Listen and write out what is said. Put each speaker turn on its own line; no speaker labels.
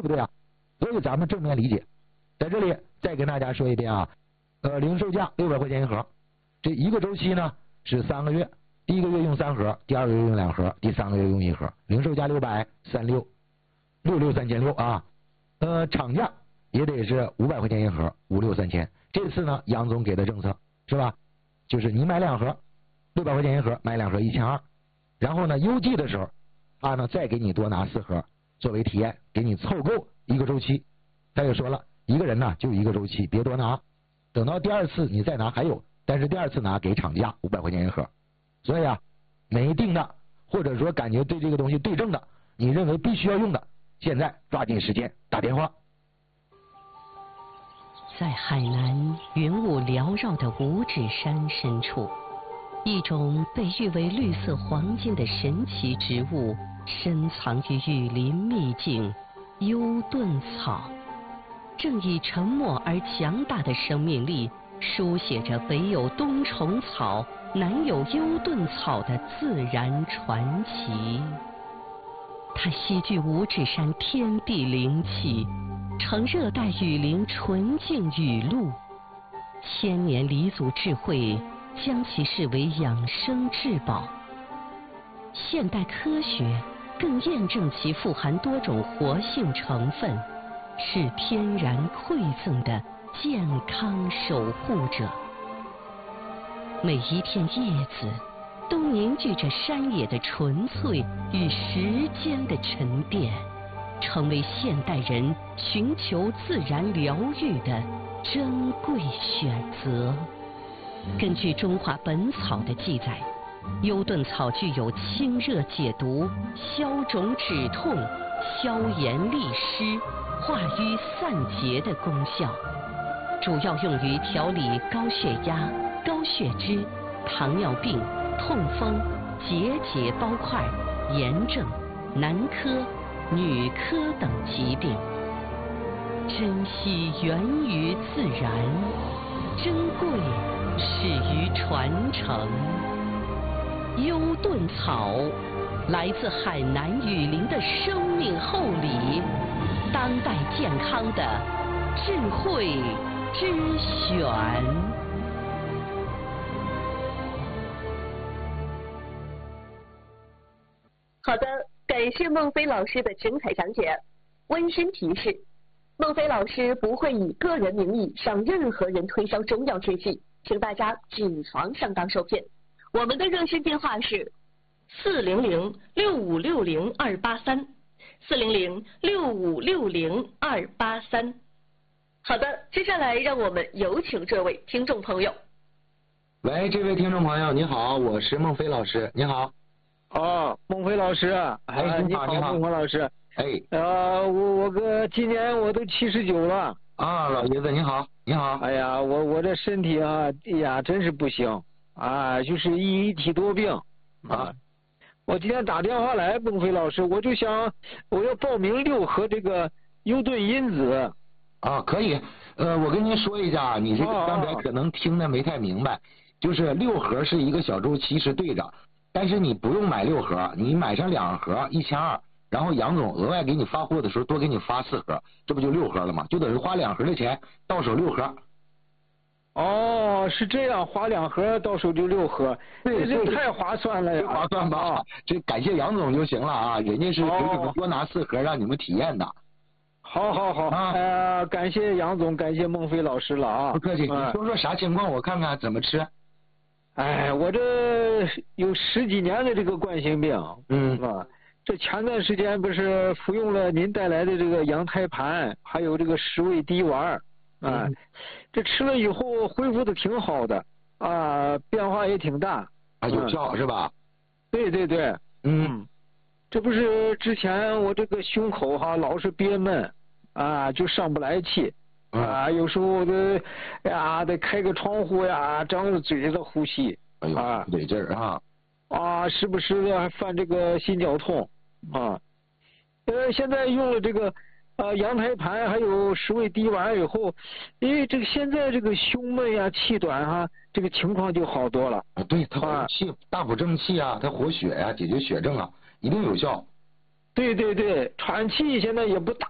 不对啊？所以咱们正面理解。在这里再跟大家说一遍啊，零售价600块钱一盒，这一个周期呢是3个月，第一个月用3盒，第二个月用2盒，第3个月用1盒，零售价636，6636啊。厂价也得是500块钱一盒，563千。这次呢，杨总给的政策是吧？就是你买2盒，600块钱一盒，买2盒1200。然后呢，邮寄的时候，他呢再给你多拿4盒作为体验，给你凑够一个周期。他也说了，一个人呢就一个周期，别多拿。等到第2次你再拿还有，但是第2次拿给厂家500块钱一盒。所以啊，没定的或者说感觉对这个东西对症的，你认为必须要用的，现在抓紧时间打电话。
在海南云雾缭绕的五指山深处，一种被誉为绿色黄金的神奇植物深藏于雨林秘境——幽盾草，正以沉默而强大的生命力，书写着北有冬虫草，南有幽盾草的自然传奇。它吸聚五指山天地灵气，成热带雨林纯净雨露，千年黎祖智慧将其视为养生至宝。现代科学更验证其富含多种活性成分，是天然馈赠的健康守护者。每一片叶子都凝聚着山野的纯粹与时间的沉淀，成为现代人寻求自然疗愈的珍贵选择。根据《中华本草》的记载，幽盾草具有清热解毒、消肿止痛、消炎利湿、化瘀散结的功效，主要用于调理高血压、高血脂、糖尿病、痛风、结包块、炎症、男科、女科等疾病。珍惜源于自然，珍贵始于传承。幽盾草来自海南雨林的生命厚礼，当代健康的智慧之选。
好的，感谢孟非老师的精彩讲解。温馨提示：孟非老师不会以个人名义向任何人推销中药制剂，请大家谨防上当受骗。我们的热线电话是400-6560-283，400-6560-283。好的，接下来让我们有请这位听众朋友。
喂，这位听众朋友，你好，我是孟非老师，你好。
哦，孟非老师，
你好，
孟非老师。
我
今年我都79了。
啊，老爷子你好，你好。
哎呀，我这身体啊，哎呀，真是不行啊，就是一体多病啊。我今天打电话来，孟非老师，我就想我要报名6盒这个幽盾因子。
啊，可以。我跟您说一下，你这个刚才可能听得没太明白，就是6盒是一个小周期是对着。但是你不用买6盒，你买上2盒1200，然后杨总额外给你发货的时候多给你发4盒，这不就6盒了吗？就等于花2盒的钱到手6盒。
哦，是这样，花2盒到手就6盒，
对，
这太划算了呀！
划算吧？这感谢杨总就行了啊，人家是给你们多拿4盒让你们体验的。
好感谢杨总，感谢孟非老师了啊！
不客气，你说说啥情况，我看看怎么吃。
哎，我这有10几年的这个冠心病，这前段时间不是服用了您带来的这个羊胎盘，还有这个10味滴丸，这吃了以后恢复的挺好的啊，变化也挺大，
有效是吧？
对，这不是之前我这个胸口老是憋闷啊，就上不来气。有时候得开个窗户呀，张着嘴子呼吸。
哎呦，得劲儿啊！时不时的还犯这个心绞痛啊。现在用了这个羊胎盘还有10味滴丸以后，这个现在这个胸闷呀、气短这个情况就好多了。 对，它活气，大补正气啊，它活血呀，解决血症啊，一定有效。
对，喘气现在也不大。